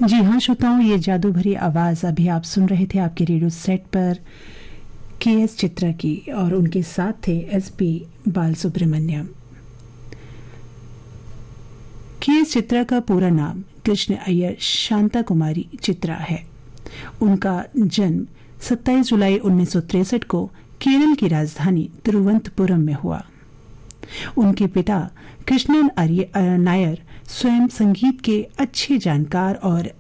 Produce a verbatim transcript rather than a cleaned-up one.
जी हाँ श्रोताओं, ये जादू भरी आवाज़ अभी आप सुन रहे थे आपके रेडियो सेट पर के एस चित्रा की, और उनके साथ थे एस पी बालसुब्रमण्यम। के एस चित्रा का पूरा नाम कृष्ण अय्यर शांता कुमारी चित्रा है। उनका जन्म सत्ताईस जुलाई उन्नीस सौ तिरसठ को केरल की राजधानी तिरुवनंतपुरम में हुआ। उनके पिता कृष्णन नायर स्वयं संगीत के अच्छे जानकार और